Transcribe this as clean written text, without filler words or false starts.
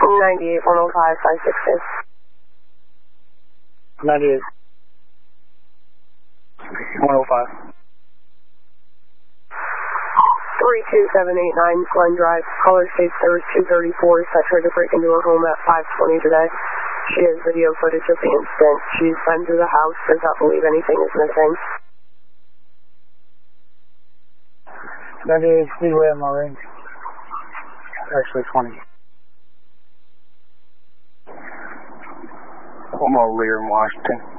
98, 105, 560. 98. 105. 32789 Glen Drive. Caller states there was 234 set her to break into her home at 5:20 today. She has video footage of the incident. She's been through the house, does not believe anything is missing. 98 Speedway on my range. Actually 20. I'm over here in Washington.